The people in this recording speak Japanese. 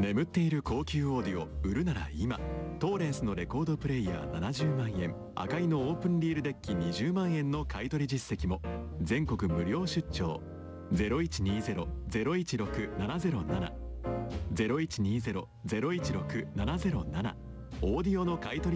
眠っている高級オーディオ売るなら今。トーレンスのレコードプレイヤー70万円、赤いのオープンリールデッキ20万円の買取実績も。全国無料出張。0120-016-707 0120-016-707。オーディオの買取